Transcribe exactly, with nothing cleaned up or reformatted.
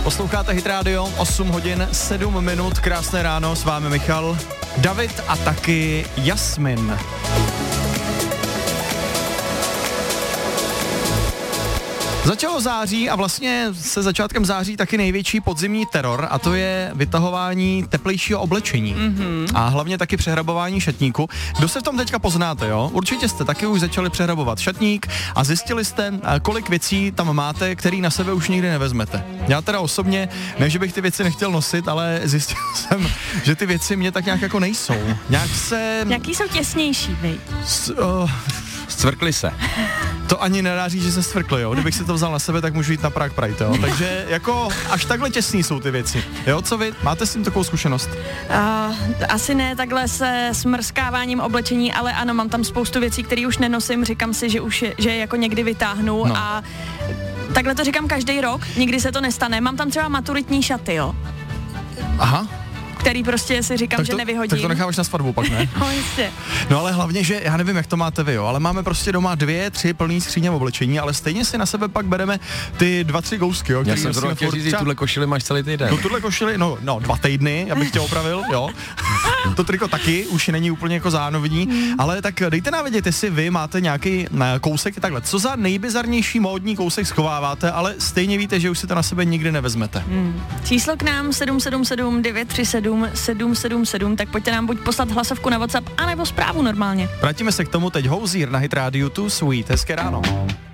Posloucháte Hit Radio, osm hodin, sedm minut, krásné ráno, s vámi Michal, David a taky Jasmin. Začalo září a vlastně se začátkem září taky největší podzimní teror a to je vytahování teplejšího oblečení. Mm-hmm. A hlavně taky přehrabování šatníku. Kdo se v tom teďka poznáte, jo? Určitě jste taky už začali přehrabovat šatník a zjistili jste, kolik věcí tam máte, který na sebe už nikdy nevezmete. Já teda osobně, ne, že bych ty věci nechtěl nosit, ale zjistil jsem, že ty věci mě tak nějak jako nejsou. Nějak se... Jaký jsou těsnější, vy? S, uh... Stvrkli se. To ani nedá říct, že se stvrkli, jo. Kdybych si to vzal na sebe, tak můžu jít na Prague Pride, jo. Takže jako až takhle těsný jsou ty věci. Jo, co vy? Máte s tím takovou zkušenost? Uh, asi ne takhle se smrskáváním oblečení, ale ano, mám tam spoustu věcí, které už nenosím, říkám si, že už je, že je jako někdy vytáhnu no. A takhle to říkám každý rok, nikdy se to nestane. Mám tam třeba maturitní šaty, jo. Aha. Který prostě si říkám, tak to, to, že nevyhodím. Tak to necháváš na svatbu pak, ne? No jistě. No ale hlavně, že já nevím, jak to máte vy, jo, ale máme prostě doma dvě, tři plný skříně oblečení, ale stejně si na sebe pak bereme ty dva, tři kousky, jo. Já jsem zrovna chtěl říct, tuhle košili máš celý týden. No tuhle košili, no, no dva týdny, abych tě opravil, jo. To triko taky, už není úplně jako zánovidní, mm. ale tak dejte nám vědět, jestli vy máte nějaký kousek takhle. Co za nejbizarnější módní kousek schováváte, ale stejně víte, že už si to na sebe nikdy nevezmete. Mm. Číslo k nám sedm sedm sedm devět tři sedm sedm sedm sedm, tak pojďte nám buď poslat hlasovku na WhatsApp, anebo zprávu normálně. Vrátíme se k tomu teď. Hozier na Hit Radio Too Sweet. Hezké ráno.